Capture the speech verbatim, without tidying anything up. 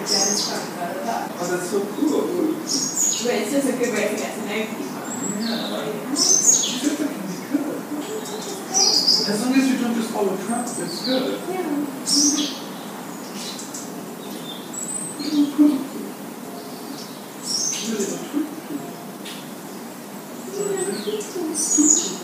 Oh, that's so cool. But it's just a good way to get to know people. Yeah. She said that can be good. As long as you don't just follow Trump, it's good. Yeah. Really don't.